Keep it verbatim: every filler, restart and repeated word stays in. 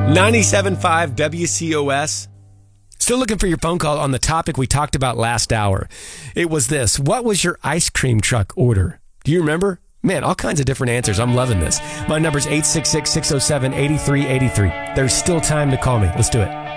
ninety-seven point five W C O S. Still looking for your phone call on the topic we talked about last hour. It was this. What was your ice cream truck order? Do you remember? Man, all kinds of different answers. I'm loving this. My number's eight six six, six oh seven, eight three eight three. There's still time to call me. Let's do it.